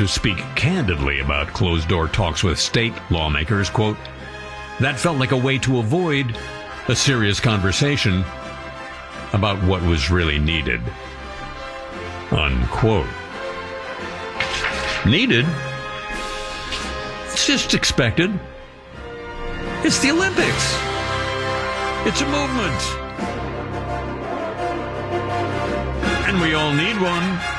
to speak candidly about closed-door talks with state lawmakers, quote, that felt like a way to avoid a serious conversation about what was really needed, unquote. Needed? It's just expected. It's the Olympics. It's a movement. And we all need one.